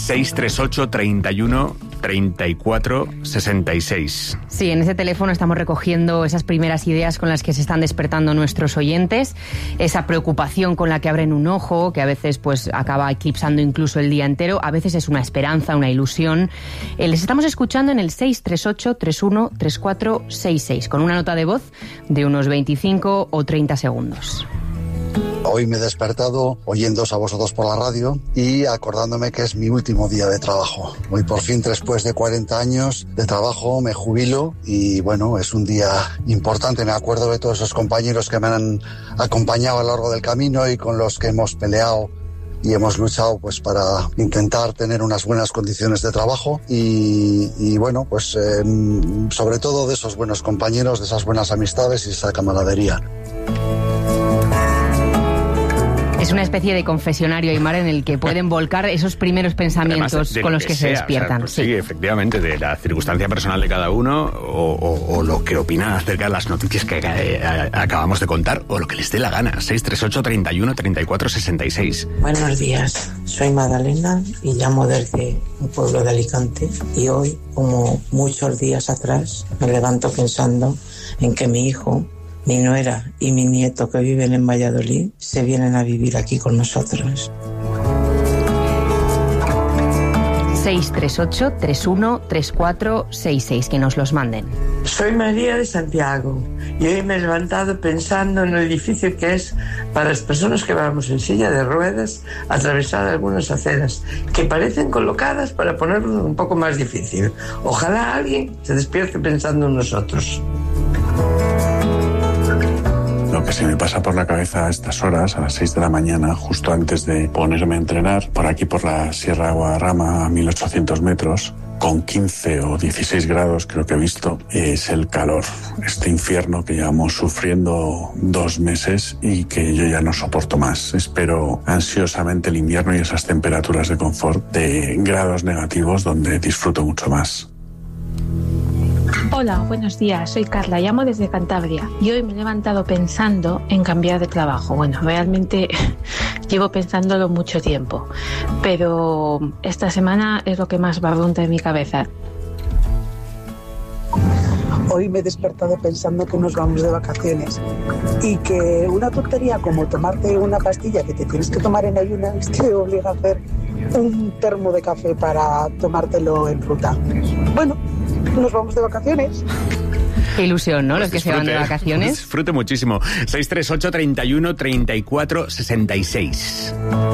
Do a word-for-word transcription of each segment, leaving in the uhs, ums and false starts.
seis tres ocho, treinta y uno, treinta y cuatro, sesenta y seis. Sí, en ese teléfono estamos recogiendo esas primeras ideas con las que se están despertando nuestros oyentes, esa preocupación con la que abren un ojo, que a veces pues acaba eclipsando incluso el día entero, a veces es una esperanza, una ilusión. Eh, les estamos escuchando en el seis tres ocho, treinta y uno, treinta y cuatro, sesenta y seis, con una nota de voz de unos veinticinco o treinta segundos. Hoy me he despertado oyéndoos a vosotros por la radio y acordándome que es mi último día de trabajo. Hoy por fin, después de cuarenta años de trabajo, me jubilo y bueno, es un día importante. Me acuerdo de todos esos compañeros que me han acompañado a lo largo del camino y con los que hemos peleado y hemos luchado pues para intentar tener unas buenas condiciones de trabajo y, y bueno, pues eh, sobre todo de esos buenos compañeros, de esas buenas amistades y esa camaradería. Es una especie de confesionario, Aimar, en el que pueden volcar esos primeros pensamientos Además, de con los que, que se sea, despiertan. O sea, pues sí. sí, efectivamente, de la circunstancia personal de cada uno o, o, o lo que opinan acerca de las noticias que eh, acabamos de contar o lo que les dé la gana. seis tres ocho, treinta y uno, treinta y cuatro, sesenta y seis. Buenos días, soy Magdalena y llamo desde un pueblo de Alicante y hoy, como muchos días atrás, me levanto pensando en que mi hijo, mi nuera y mi nieto que viven en Valladolid se vienen a vivir aquí con nosotros. seis tres ocho, treinta y uno, treinta y cuatro, sesenta y seis, que nos los manden. Soy María de Santiago y hoy me he levantado pensando en lo difícil que es para las personas que vamos en silla de ruedas atravesar algunas aceras que parecen colocadas para ponerlo un poco más difícil. Ojalá alguien se despierte pensando en nosotros. Lo que se me pasa por la cabeza a estas horas, a las seis de la mañana, justo antes de ponerme a entrenar, por aquí por la Sierra de Guadarrama, a mil ochocientos metros, con quince o dieciséis grados creo que he visto, es el calor. Este infierno que llevamos sufriendo dos meses y que yo ya no soporto más. Espero ansiosamente el invierno y esas temperaturas de confort de grados negativos donde disfruto mucho más. Hola, buenos días, soy Carla, llamo desde Cantabria y hoy me he levantado pensando en cambiar de trabajo. Bueno, realmente llevo pensándolo mucho tiempo, pero esta semana es lo que más barrunta en mi cabeza. Hoy me he despertado pensando que nos vamos de vacaciones y que una tontería como tomarte una pastilla que te tienes que tomar en ayunas te obliga a hacer un termo de café para tomártelo en ruta. Bueno, nos vamos de vacaciones. Qué ilusión, ¿no? Pues los que disfrute, se van de vacaciones. Disfrute muchísimo. seis tres ocho, treinta y uno, treinta y cuatro, sesenta y seis.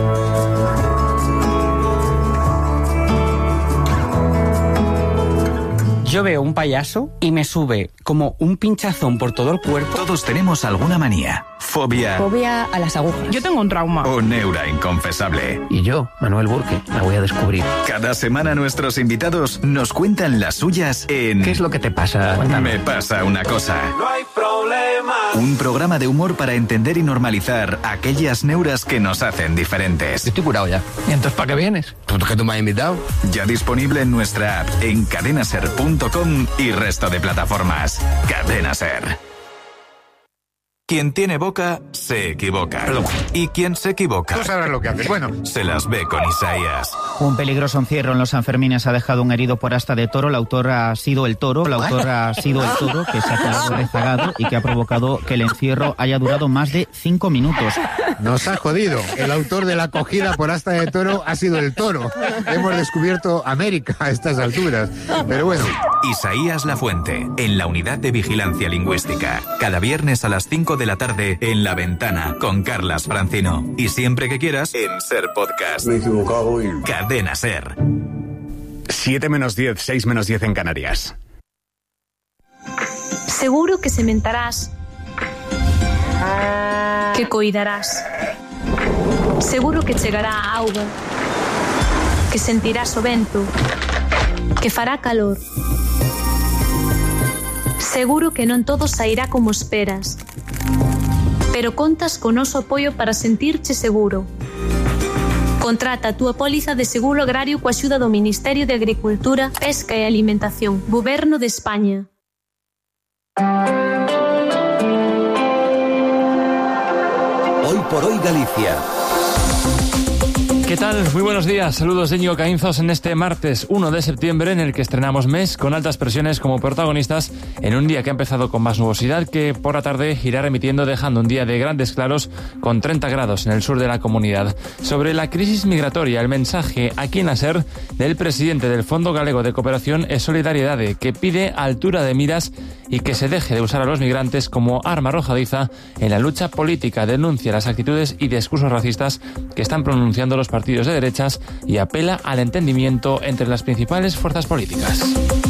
Yo veo un payaso y me sube como un pinchazón por todo el cuerpo. Todos tenemos alguna manía. Fobia. Fobia a las agujas. Yo tengo un trauma. O neura inconfesable. Y yo, Manuel Burke, la voy a descubrir. Cada semana nuestros invitados nos cuentan las suyas en... ¿Qué es lo que te pasa? Cuéntame. Me pasa una cosa. No hay problema. Un programa de humor para entender y normalizar aquellas neuras que nos hacen diferentes. Estoy curado ya. ¿Y entonces para qué vienes? ¿Pues que tú me has invitado? Ya disponible en nuestra app, en cadena ser punto com y resto de plataformas. Cadena Ser. Quien tiene boca, se equivoca. Perdón. Y quien se equivoca... Tú sabrás lo que haces. Bueno. Se las ve con Isaías. Un peligroso encierro en los Sanfermines ha dejado un herido por asta de toro. La autora ha sido el toro. La autora ha sido el toro que se ha quedado rezagado y que ha provocado que el encierro haya durado más de cinco minutos. Nos ha jodido. El autor de la cogida por asta de toro ha sido el toro. Hemos descubierto América a estas alturas. Pero bueno. Isaías Lafuente, en la Unidad de Vigilancia Lingüística. Cada viernes a las cinco de la tarde en La Ventana con Carlas Francino. Y siempre que quieras en Ser Podcast. Me he equivocado y... Cadena Ser. siete menos diez, seis menos diez en Canarias. Seguro que sementarás, que coidarás. Seguro que chegará a auga, que sentirás o vento, que fará calor. Seguro que non todo sairá como esperas, pero contas con noso apoio para sentirche seguro. Contrata a túa póliza de seguro agrario coa axuda do Ministerio de Agricultura, Pesca e Alimentación, Goberno de España. Hoy por hoy Galicia. ¿Qué tal? Muy buenos días. Saludos de Íñigo Caínzos en este martes uno de septiembre, en el que estrenamos mes con altas presiones como protagonistas en un día que ha empezado con más nubosidad, que por la tarde irá remitiendo, dejando un día de grandes claros con treinta grados en el sur de la comunidad. Sobre la crisis migratoria, el mensaje aquí en la SER del presidente del Fondo Galego de Cooperación e Solidariedade, que pide altura de miras y que se deje de usar a los migrantes como arma arrojadiza en la lucha política. Denuncia las actitudes y discursos racistas que están pronunciando los partidos de derechas y apela al entendimiento entre las principales fuerzas políticas.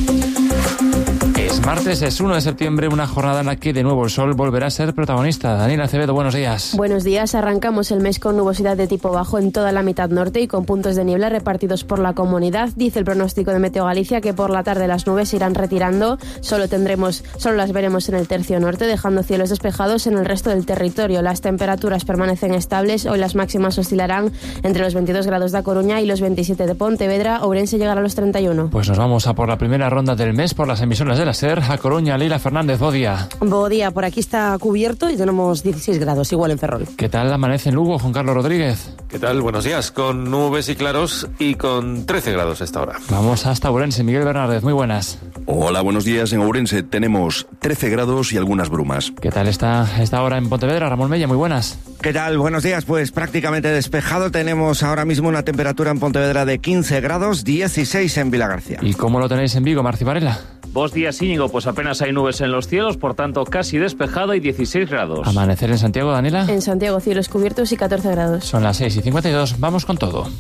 Es martes, es uno de septiembre, una jornada en la que de nuevo el sol volverá a ser protagonista. Daniela Acevedo, buenos días. Buenos días, arrancamos el mes con nubosidad de tipo bajo en toda la mitad norte y con puntos de niebla repartidos por la comunidad. Dice el pronóstico de Meteo Galicia que por la tarde las nubes se irán retirando, solo tendremos, solo las veremos en el tercio norte, dejando cielos despejados en el resto del territorio. Las temperaturas permanecen estables, hoy las máximas oscilarán entre los veintidós grados de A Coruña y los veintisiete de Pontevedra. Ourense llegará a los treinta y uno. Pues nos vamos a por la primera ronda del mes por las emisoras de la SER. A Coruña, Leila Fernández, buen día. Buen día, por aquí está cubierto y tenemos dieciséis grados, igual en Ferrol. ¿Qué tal amanece en Lugo, Juan Carlos Rodríguez? ¿Qué tal? Buenos días, con nubes y claros y con trece grados a esta hora. Vamos hasta Ourense, Miguel Bernárdez, muy buenas. Hola, buenos días. En Ourense tenemos trece grados y algunas brumas. ¿Qué tal está esta hora en Pontevedra? Ramón Mella, muy buenas. ¿Qué tal? Buenos días, pues prácticamente despejado. Tenemos ahora mismo una temperatura en Pontevedra de quince grados, dieciséis en Vilagarcía. ¿Y cómo lo tenéis en Vigo, Marci Varela? Buenos días, Íñigo, pues apenas hay nubes en los cielos, por tanto casi despejado y dieciséis grados. ¿Amanecer en Santiago, Daniela? En Santiago, cielos cubiertos y catorce grados. Son las seis y cincuenta y dos, vamos con todo.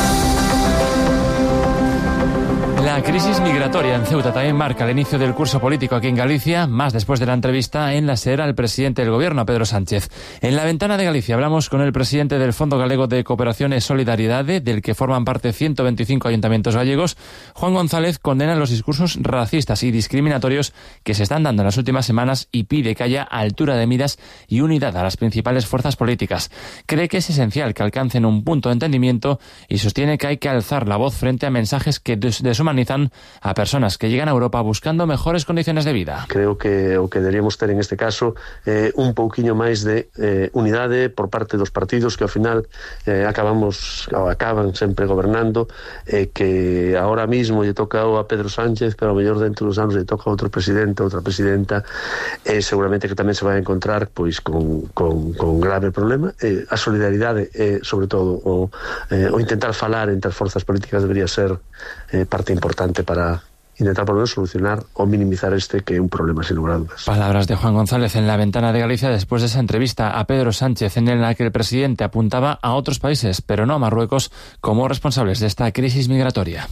La crisis migratoria en Ceuta también marca el inicio del curso político aquí en Galicia, más después de la entrevista en la SER al presidente del gobierno, Pedro Sánchez. En la ventana de Galicia hablamos con el presidente del Fondo Galego de Cooperación e Solidariedade, del que forman parte ciento veinticinco ayuntamientos gallegos. Juan González condena los discursos racistas y discriminatorios que se están dando en las últimas semanas y pide que haya altura de miras y unidad a las principales fuerzas políticas. Cree que es esencial que alcancen un punto de entendimiento y sostiene que hay que alzar la voz frente a mensajes que deshumanizan a personas que llegan a Europa buscando mejores condiciones de vida. Creo que o que deberíamos ter en este caso eh, un pouquiño máis de eh, unidade por parte dos partidos que ao final eh, acabamos ou acaban sempre gobernando, eh, que ahora mismo lle toca a Pedro Sánchez, pero ao mellor dentro dos anos lle toca a outro presidente, outra presidenta, eh, seguramente que tamén se vai a encontrar pois con, con, con grave problema. Eh, a solidaridade e eh, sobre todo o, eh, o intentar falar entre as forzas políticas debería ser eh, parte importante para intentar por lo menos solucionar o minimizar este que es un problema sin lugar a dudas. Palabras de Juan González en la ventana de Galicia después de esa entrevista a Pedro Sánchez, en la que el presidente apuntaba a otros países, pero no a Marruecos, como responsables de esta crisis migratoria.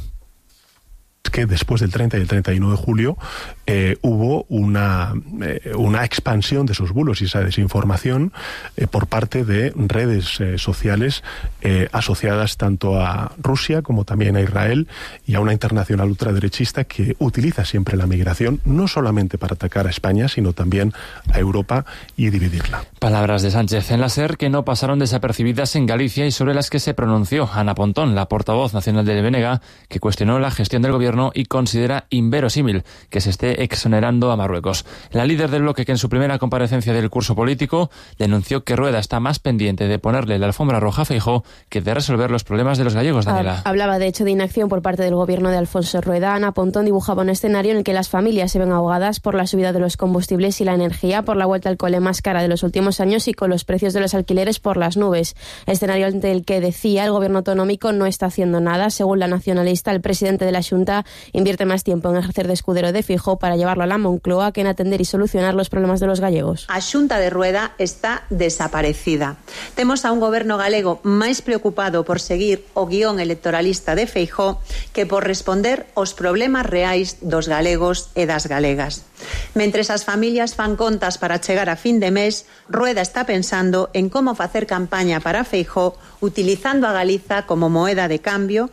Que después del treinta y el treinta y uno de julio eh, hubo una, eh, una expansión de esos bulos y esa desinformación eh, por parte de redes eh, sociales eh, asociadas tanto a Rusia como también a Israel y a una internacional ultraderechista que utiliza siempre la migración no solamente para atacar a España, sino también a Europa y dividirla. Palabras de Sánchez en la SER que no pasaron desapercibidas en Galicia y sobre las que se pronunció Ana Pontón, la portavoz nacional del B N G, que cuestionó la gestión del gobierno y considera inverosímil que se esté exonerando a Marruecos. La líder del bloque, que en su primera comparecencia del curso político denunció que Rueda está más pendiente de ponerle la alfombra roja a Feijóo que de resolver los problemas de los gallegos, Daniela. Hablaba de hecho de inacción por parte del gobierno de Alfonso Rueda. Ana Pontón dibujaba un escenario en el que las familias se ven ahogadas por la subida de los combustibles y la energía, por la vuelta al cole más cara de los últimos años y con los precios de los alquileres por las nubes. Escenario ante el que decía el gobierno autonómico no está haciendo nada. Según la nacionalista, el presidente de la Xunta invierte más tiempo en ejercer de escudero de Feijóo para llevarlo a la Moncloa que en atender y solucionar los problemas de los gallegos. A Xunta de Rueda está desaparecida. Temos a un goberno galego máis preocupado por seguir o guión electoralista de Feijóo que por responder aos problemas reais dos galegos e das galegas. Mentres as familias fan contas para chegar a fin de mes, Rueda está pensando en como facer campaña para Feijóo utilizando a Galiza como moeda de cambio,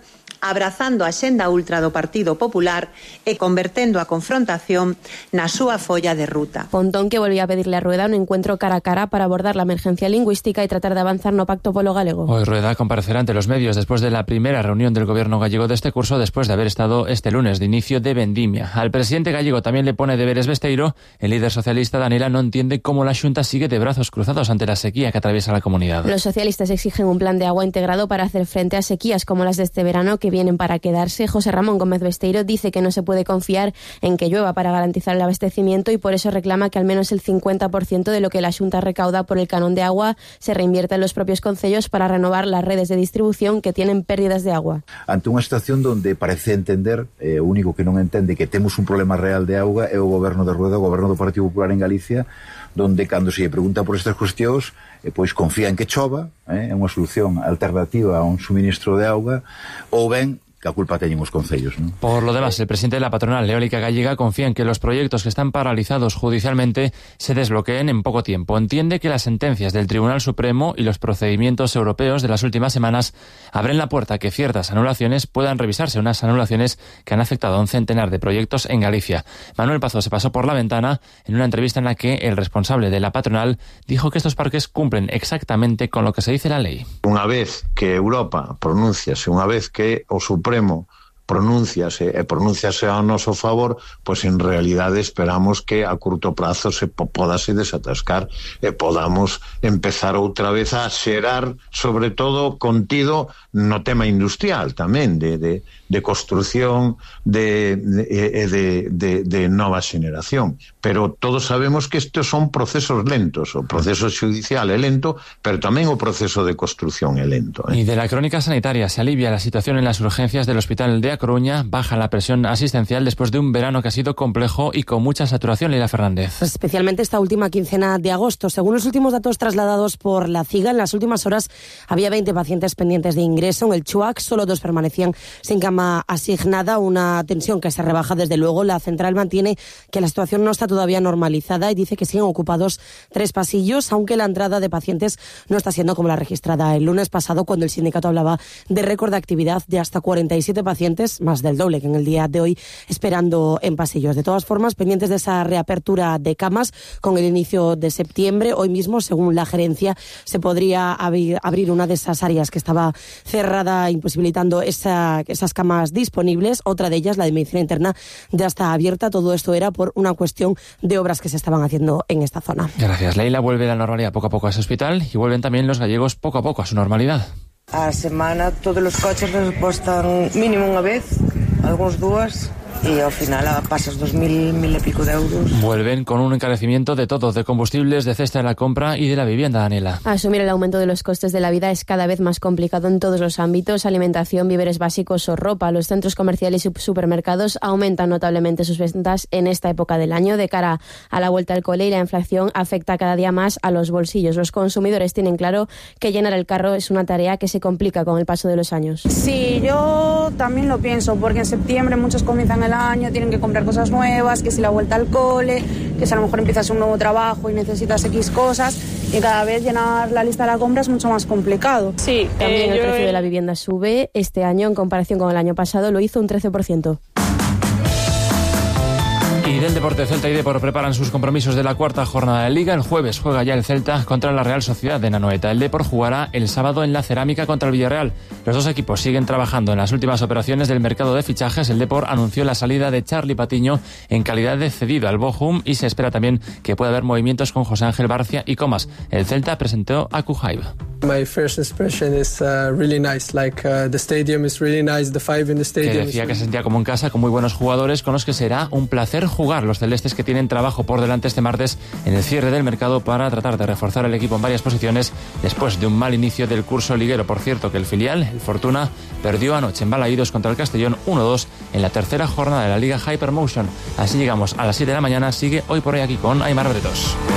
abrazando a xenda ultra do Partido Popular e convertendo a confrontación na súa folla de ruta. Pontón que volvía a pedirle a Rueda un encuentro cara a cara para abordar la emergencia lingüística y tratar de avanzar no pacto polo galego. Hoy Rueda comparecerá ante los medios después de la primera reunión del gobierno gallego de este curso, después de haber estado este lunes de inicio de vendimia. Al presidente gallego también le pone deberes Besteiro. El líder socialista Danila no entiende cómo la Xunta sigue de brazos cruzados ante la sequía que atraviesa la comunidad. Los socialistas exigen un plan de agua integrado para hacer frente a sequías como las de este verano que vienen para quedarse. José Ramón Gómez Besteiro dice que no se puede confiar en que llueva para garantizar el abastecimiento y por eso reclama que al menos el cincuenta por ciento de lo que la Xunta recauda por el canon de agua se reinvierta en los propios concellos para renovar las redes de distribución que tienen pérdidas de agua. Ante unha situación donde parece entender, eh, o único que non entende que temos un problema real de auga é o goberno de Rueda, o goberno do Partido Popular en Galicia, donde cando se lle pregunta por estas cuestións, eh, pois confía en que chova, eh, é unha solución alternativa a un suministro de auga, ou ben que a culpa teñen os concellos, ¿no? Por lo demás, el presidente de la patronal eólica gallega confía en que los proyectos que están paralizados judicialmente se desbloqueen en poco tiempo. Entiende que las sentencias del Tribunal Supremo y los procedimientos europeos de las últimas semanas abren la puerta a que ciertas anulaciones puedan revisarse, unas anulaciones que han afectado a un centenar de proyectos en Galicia. Manuel Pazos se pasó por la ventana en una entrevista en la que el responsable de la patronal dijo que estos parques cumplen exactamente con lo que se dice la ley. Unha vez que Europa pronunciase, unha vez que o Supremo pronunciase e pronunciase ao noso favor, pois en realidade esperamos que a curto prazo se podase desatascar e podamos empezar outra vez a xerar, sobre todo contido no tema industrial tamén, de, de, de construción de, de, de, de, de nova xeneración. Pero todos sabemos que estes son procesos lentos, o proceso judicial é lento, pero tamén o proceso de construción é lento. Y ¿eh? de la crónica sanitaria, se alivia la situación en las urgencias del Hospital de A Coruña, baja la presión asistencial después de un verano que ha sido complejo y con mucha saturación. Leila Fernández. Especialmente esta última quincena de agosto. Según los últimos datos trasladados por la CIGA, en las últimas horas había veinte pacientes pendientes de ingreso. En el CHUAC solo dos permanecían sin cama asignada, una tensión que se rebaja desde luego. La central mantiene que la situación no está todavía normalizada y dice que siguen ocupados tres pasillos, aunque la entrada de pacientes no está siendo como la registrada el lunes pasado, cuando el sindicato hablaba de récord de actividad de hasta cuarenta y siete pacientes, más del doble que en el día de hoy, esperando en pasillos. De todas formas, pendientes de esa reapertura de camas con el inicio de septiembre. Hoy mismo, según la gerencia, se podría abrir, abrir una de esas áreas que estaba cerrada, imposibilitando esa, esas camas disponibles. Otra de ellas, la de medicina interna, ya está abierta. Todo esto era por una cuestión de obras que se estaban haciendo en esta zona. Gracias, Leila. Vuelve la normalidad poco a poco a ese hospital y vuelven también los gallegos poco a poco a su normalidad. A semana todos os coches repostan mínimo unha vez, algúns dúas, e ao final pasas dos mil, mil e pico de euros. Vuelven con un encarecimiento de todo, de combustibles, de cesta de la compra y de la vivienda, Daniela. Asumir el aumento de los costes de la vida es cada vez más complicado en todos los ámbitos: alimentación, víveres básicos o ropa. Los centros comerciales y supermercados aumentan notablemente sus ventas en esta época del año. De cara a la vuelta al cole y la inflación afecta cada día más a los bolsillos. Los consumidores tienen claro que llenar el carro es una tarea que se complica con el paso de los años. Sí, yo también lo pienso, porque en septiembre muchos comienzan el año, tienen que comprar cosas nuevas, que si la vuelta al cole, que si a lo mejor empiezas un nuevo trabajo y necesitas X cosas, y cada vez llenar la lista de la compra es mucho más complicado. Sí, también eh, el precio he... de la vivienda sube. Este año, en comparación con el año pasado, lo hizo un trece por ciento. Y del deporte, Celta y Depor preparan sus compromisos de la cuarta jornada de Liga. El jueves juega ya el Celta contra la Real Sociedad de Anoeta. El Depor jugará el sábado en la Cerámica contra el Villarreal. Los dos equipos siguen trabajando en las últimas operaciones del mercado de fichajes. El Depor anunció la salida de Charly Patiño en calidad de cedido al Bochum y se espera también que pueda haber movimientos con José Ángel Barcia y Comas. El Celta presentó a Kujaib. My first impression is uh, really nice. Like uh, the stadium is really nice. The five in the stadium. Que decía que se sentía como en casa, con muy buenos jugadores con los que será un placer jugar. Los celestes que tienen trabajo por delante este martes en el cierre del mercado para tratar de reforzar el equipo en varias posiciones después de un mal inicio del curso liguero. Por cierto, que el filial, el Fortuna, perdió anoche en Balaídos contra el Castellón uno dos en la tercera jornada de la Liga Hypermotion. Así llegamos a las siete de la mañana. Sigue Hoy por Hoy aquí con Aimar Bretos.